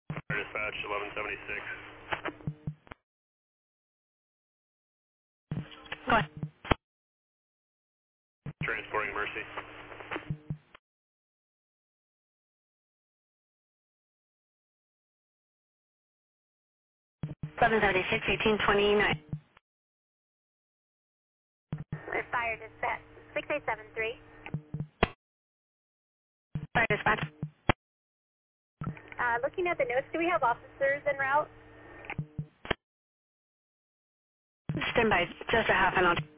Dispatch 1176. Go ahead. Transporting Mercy. 776, 1829. Fire dispatch 6873. Fire dispatch. Looking at the notes, do we have officers en route? Stand by just a half an hour.